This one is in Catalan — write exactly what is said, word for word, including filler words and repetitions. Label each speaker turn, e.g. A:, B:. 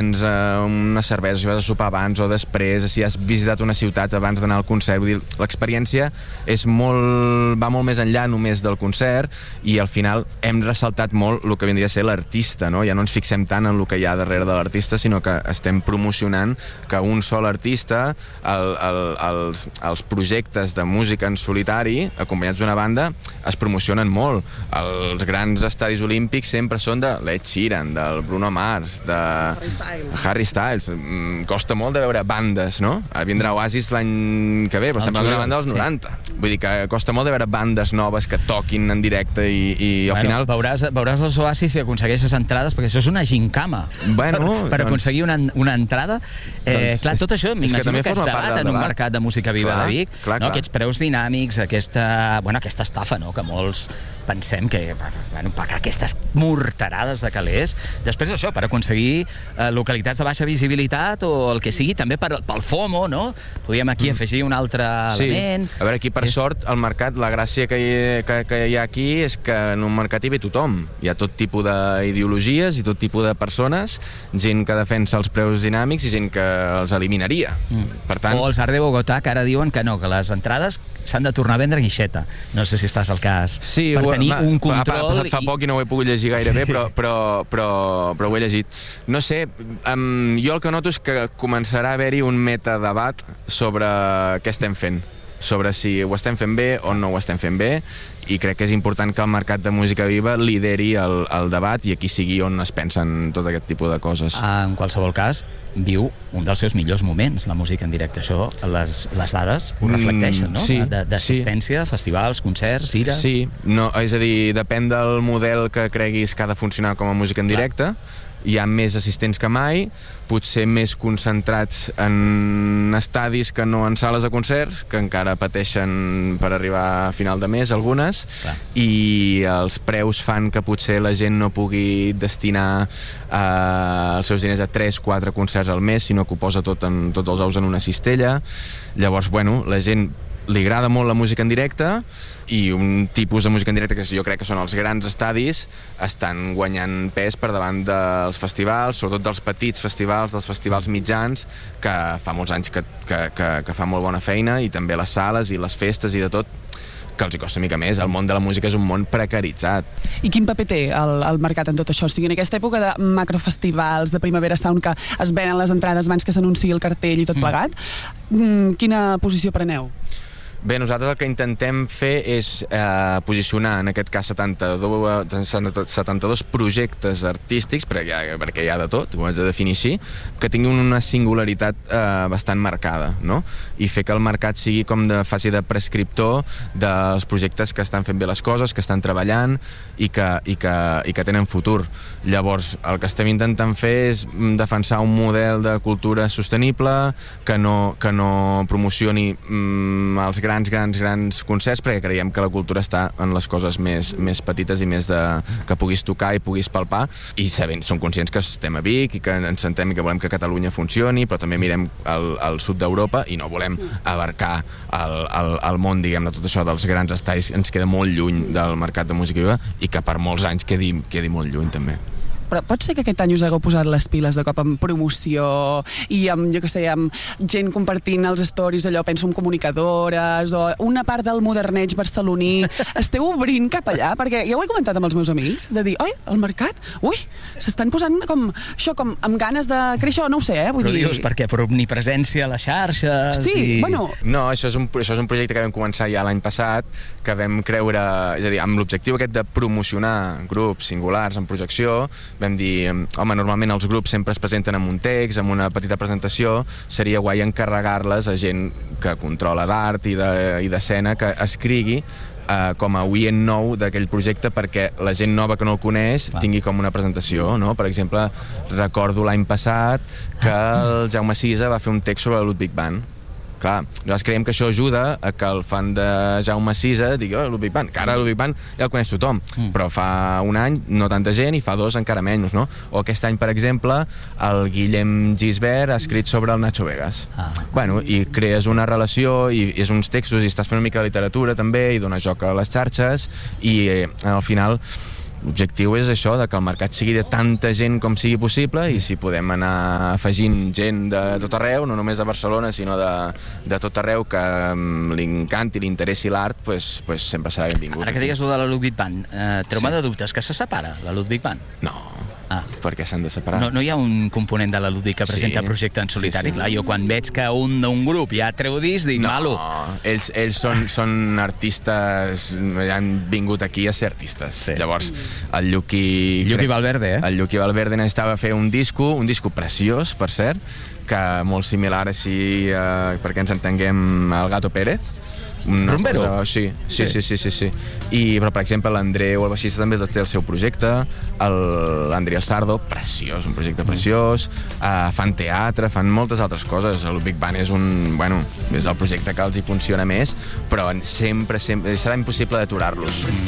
A: abans, eh, una cervesa, si vas a sopar abans o després, si has visitat una ciutat abans d'anar al concert. Vull dir, l'experiència és molt, va molt més enllà només del concert, i al final hem ressaltat molt el que vindria a ser l'artista, no? Ja no ens fixem tant en el que hi ha darrere de l'artista, sinó que estem promocionant que un sol artista, el, el, els, els projectes de música en solitari, acompanyats d'una banda, es promocionen molt. Els grans estadis olímpics sempre són de l'Ed Sheeran, del Bruno Mars, de
B: Harry Styles.
A: Harry Styles. Costa molt de veure bandes, no? Vindrà Oasis l'any que ve, però estem parlant d'una banda dels noranta. Vull dir que costa molt de veure bandes noves que toquin en directe i, i al
C: bueno,
A: final...
C: Veuràs, veuràs els Oasis si aconsegueixes entrades, perquè això és una gincama.
A: Bueno,
C: per, per
A: doncs,
C: aconseguir una, una entrada. Eh,
A: doncs,
C: clar, tot això m'imagino que,
A: que
C: és debat en un mercat de música viva
A: clar,
C: de Vic.
A: Clar,
C: no?
A: clar.
C: Aquests preus dinàmics, aquesta, bueno, aquesta estafa, no? Que molts pensem que bueno, pagar aquestes morterades de calés. Després això, per aconseguir eh, localitats de baixa visibilitat o el que sigui, també per, pel FOMO, no? Podríem aquí afegir un altre
A: sí.
C: element.
A: A veure, aquí per
C: és...
A: sort el mercat, la gràcia que hi, que, que hi ha aquí és que en un mercat hi ve tothom. Hi ha tot tipus d'ideologies i tot tipus de persones, gent que defensa els preus dinàmics i gent que els eliminaria. Mm. Per tant...
C: O els Art de Bogotà, que ara diuen que no, que les entrades s'han de tornar a vendre a guixeta. No sé si estàs al cas.
A: Sí,
C: per
A: ho,
C: tenir
A: va,
C: un control...
A: Ha passat fa
C: i...
A: poc i no ho he pogut llegir gaire sí. bé, però, però, però, però ho he llegit. No sé, um, jo el que noto és que començarà a haver-hi un metadebat sobre què estem fent, sobre si ho estem fent bé o no ho estem fent bé, i crec que és important que el mercat de música viva lideri el, el debat i aquí sigui on es pensen tot aquest tipus de coses.
C: En qualsevol cas, viu un dels seus millors moments, la música en directe. Això, les, les dades ho reflecteixen, no?
A: Mm, sí,
C: d'assistència,
A: sí.
C: festivals, concerts, gires...
A: Sí, no, és a dir, depèn del model que creguis que ha de funcionar com a música en directe. Hi ha més assistents que mai, potser més concentrats en estadis que no en sales de concerts, que encara pateixen per arribar a final de mes, algunes, clar. I els preus fan que potser la gent no pugui destinar eh, els seus diners a tres quatre concerts al mes, sinó que ho posa tot en, tots els ous en una cistella. Llavors, bueno, la gent li agrada molt la música en directe, i un tipus de música en directe que jo crec que són els grans estadis estan guanyant pes per davant dels festivals, sobretot dels petits festivals, dels festivals mitjans, que fa molts anys que, que, que, que fa molt bona feina, i també les sales i les festes i de tot, que els hi costa una mica més. El món de la música és un món precaritzat.
B: I quin paper té el, el mercat en tot això? O sigui, en aquesta època de macrofestivals, de Primavera Sound, que es venen les entrades abans que s'anunciï el cartell i tot plegat, mm. quina posició preneu?
A: Bé, nosaltres el que intentem fer és eh, posicionar, en aquest cas, setanta-dos, setanta-dos projectes artístics, perquè hi ha, perquè hi ha de tot, ho haig de definir així, que tinguin una singularitat eh, bastant marcada, no? I fer que el mercat sigui com de faci de prescriptor dels projectes que estan fent bé les coses, que estan treballant i que, i que, i que tenen futur. Llavors, el que estem intentant fer és defensar un model de cultura sostenible, que no, que no promocioni mm, els grans grans, grans, grans concerts, perquè creiem que la cultura està en les coses més, més petites i més de, que puguis tocar i puguis palpar, i sabent, som conscients que estem a Vic i que ens sentem i que volem que Catalunya funcioni, però també mirem al, al sud d'Europa i no volem abarcar el, el, el món, diguem-ne, tot això dels grans estadis. Ens queda molt lluny del mercat de música viva i que per molts anys quedi, quedi molt lluny també.
B: Però pot ser que aquest any us hagueu posat les piles de cop amb promoció i amb, jo què sé, amb gent compartint els stories, allò, penso en comunicadores, o una part del moderneig barceloní. Esteu obrint cap allà? Perquè ja ho he comentat amb els meus amics, de dir, oi, el mercat, ui, s'estan posant com, això, com amb ganes de créixer, no ho sé, eh? Vull
C: Però
B: dir...
C: dius, per què? Per omnipresència a les xarxes?
B: Sí,
C: i...
B: bueno...
A: No, això és, un, això és un projecte que vam començar ja l'any passat, que vam creure, és a dir, amb l'objectiu aquest de promocionar grups singulars en projecció, vam dir, home, normalment els grups sempre es presenten amb un text, amb una petita presentació, seria guai encarregar-les a gent que controla d'art i d'escena, que escrigui eh, com a oient nou d'aquell projecte, perquè la gent nova que no el coneix Va. tingui com una presentació, no? Per exemple, recordo l'any passat que el Jaume Sisa va fer un text sobre el Ludwig van. Clar, nosaltres creiem que això ajuda a que el fan de Jaume Sisa digui, oh, Ludwig van, que ara Ludwig van ja el coneix tothom, mm. però fa un any no tanta gent i fa dos encara menys, no? O aquest any, per exemple, el Guillem Gisbert ha escrit sobre el Nacho Vegas. Ah. Bueno, i crees una relació i és uns textos i estàs fent una mica de literatura també i dones joc a les xarxes i eh, al final l'objectiu és això, de que el mercat sigui de tanta gent com sigui possible, i si podem anar afegint gent de tot arreu, no només de Barcelona, sinó de, de tot arreu, que um, li encanti, li interessi l'art, pues, pues sempre serà benvingut.
C: Ara que digues lo de la Ludwig Band, eh, treu-me sí. de dubtes, que se separa, la Ludwig Band?
A: No.
C: Ah.
A: Per què s'han de separar?
C: No, no hi ha un component de la Ludwig que presenta sí. projecte en solitari? Sí, sí. Clar, jo quan veig que un d'un grup ja treu disc, dic,
A: no,
C: malo.
A: No, ells, ells són, són artistes, han vingut aquí a ser artistes. Sí. Llavors, el Lluqui...
C: Lluqui Valverde, eh?
A: El Lluqui Valverde necessitava fer un disco, un disco preciós, per cert, que molt similar així, eh, perquè ens entenguem, al Gato Pérez.
C: Rumbero?
A: Cosa, sí, sí, sí, sí, sí, sí. I, però, per exemple, l'Andreu, el baixista, també té el seu projecte, l'Andreu Sardo, preciós, un projecte preciós, uh, fan teatre, fan moltes altres coses. El Big Band és un, bueno, és el projecte que els hi funciona més, però sempre, sempre serà impossible d'aturar-los.